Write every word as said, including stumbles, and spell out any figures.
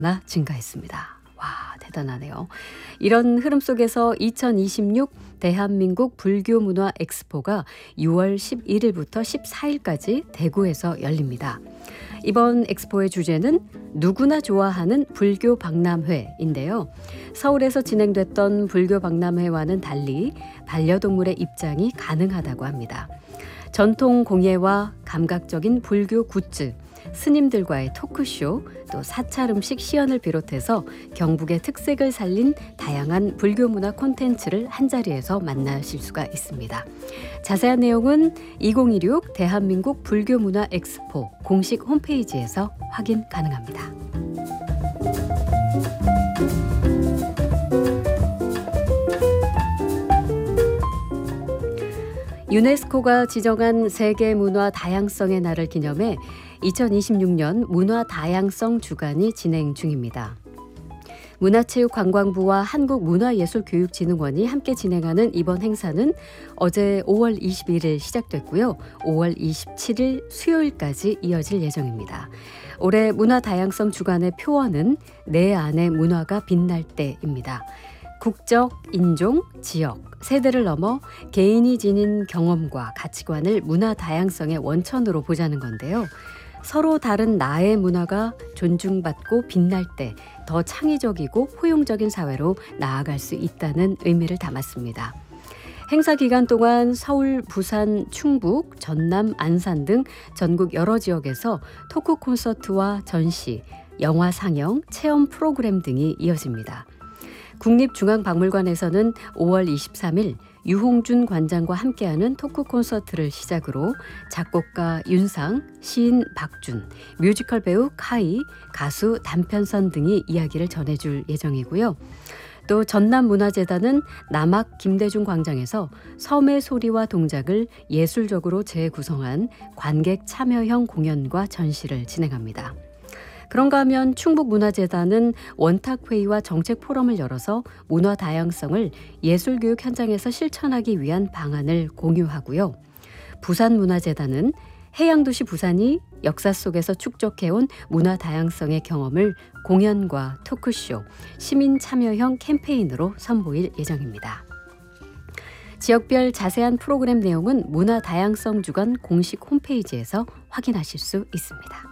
증가했습니다. 와, 대단하네요. 이런 흐름 속에서 이천이십육 대한민국 불교문화 엑스포가 유월 십일일부터 십사일까지 대구에서 열립니다. 이번 엑스포의 주제는 누구나 좋아하는 불교 박람회인데요. 서울에서 진행됐던 불교 박람회와는 달리 반려동물의 입장이 가능하다고 합니다. 전통 공예와 감각적인 불교 굿즈, 스님들과의 토크쇼, 또 사찰 음식 시연을 비롯해서 경북의 특색을 살린 다양한 불교 문화 콘텐츠를 한자리에서 만나실 수가 있습니다. 자세한 내용은 이천이십육 대한민국 불교 문화 엑스포 공식 홈페이지에서 확인 가능합니다. 유네스코가 지정한 세계문화 다양성의 날을 기념해 이천이십육년 문화 다양성 주간이 진행 중입니다. 문화체육관광부와 한국문화예술교육진흥원이 함께 진행하는 이번 행사는 어제 오월 이십일일 시작됐고요. 오월 이십칠일 수요일까지 이어질 예정입니다. 올해 문화 다양성 주간의 표어는 내 안의 문화가 빛날 때입니다. 국적, 인종, 지역, 세대를 넘어 개인이 지닌 경험과 가치관을 문화 다양성의 원천으로 보자는 건데요. 서로 다른 나의 문화가 존중받고 빛날 때 더 창의적이고 포용적인 사회로 나아갈 수 있다는 의미를 담았습니다. 행사 기간 동안 서울, 부산, 충북, 전남, 안산 등 전국 여러 지역에서 토크 콘서트와 전시, 영화 상영, 체험 프로그램 등이 이어집니다. 국립중앙박물관에서는 오월 이십삼일 유홍준 관장과 함께하는 토크 콘서트를 시작으로 작곡가 윤상, 시인 박준, 뮤지컬 배우 카이, 가수 단편선 등이 이야기를 전해줄 예정이고요. 또 전남문화재단은 남악 김대중 광장에서 섬의 소리와 동작을 예술적으로 재구성한 관객 참여형 공연과 전시를 진행합니다. 그런가 하면 충북문화재단은 원탁회의와 정책포럼을 열어서 문화 다양성을 예술교육 현장에서 실천하기 위한 방안을 공유하고요. 부산문화재단은 해양도시 부산이 역사 속에서 축적해온 문화 다양성의 경험을 공연과 토크쇼, 시민 참여형 캠페인으로 선보일 예정입니다. 지역별 자세한 프로그램 내용은 문화 다양성 주간 공식 홈페이지에서 확인하실 수 있습니다.